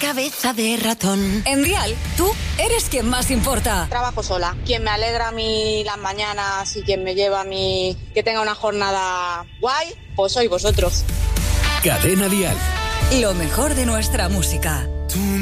cabeza de ratón. En Dial, tú eres quien más importa. Trabajo sola. Quien me alegra a mí las mañanas y quien me lleva a mí que tenga una jornada guay, pues sois vosotros. Cadena Dial. Lo mejor de nuestra música.